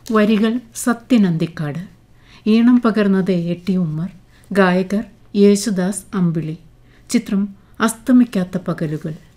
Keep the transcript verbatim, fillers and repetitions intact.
വരികൾ സത്യൻ അന്തിക്കാട്. ഈണം പകർന്നത് A T Ummer. ഗായകർ യേശുദാസ് അമ്പിളി. ചിത്രം അസ്തമിക്കാത്ത പകലുകൾ.